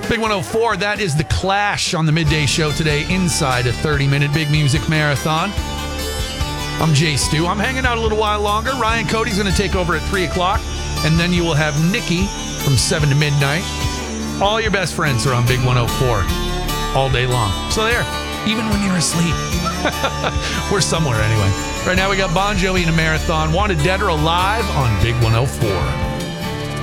Big 104, that is The Clash on the midday show today inside a 30-minute Big Music Marathon. I'm Jay Stu. I'm hanging out a little while longer. Ryan Cody's going to take over at 3 o'clock, and then you will have Nikki from 7 to midnight. All your best friends are on Big 104 all day long. So there, even when you're asleep. We're somewhere anyway. Right now we got Bon Jovi in a marathon. Wanted Dead or Alive on Big 104.